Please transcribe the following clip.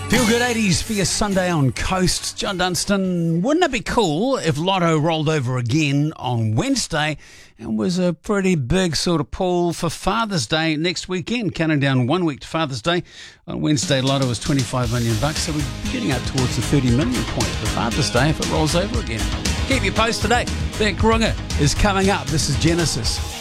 Feel good 80s for your Sunday on Coast. John Dunstan. Wouldn't it be cool if Lotto rolled over again on Wednesday and was a pretty big sort of pull for Father's Day next weekend, counting down 1 week to Father's Day. On Wednesday, Lotto was $25 million, so we'd be getting up towards the 30 million point for Father's Day if it rolls over again. Keep you posted today. Beck Runga is coming up. This is Genesis.